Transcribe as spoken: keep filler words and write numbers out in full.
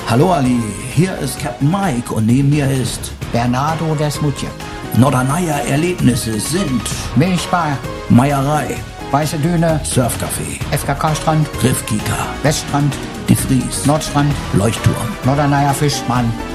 Hallo Ali, hier ist Captain Mike und neben mir ist Bernardo Desmutje. Norderneier Erlebnisse sind Milchbar, Meierei, Weiße Düne, Surfcafé, F K K-Strand, Griffkika, Weststrand, Die Fries, Nordstrand, Leuchtturm, Norderneier Fischmann,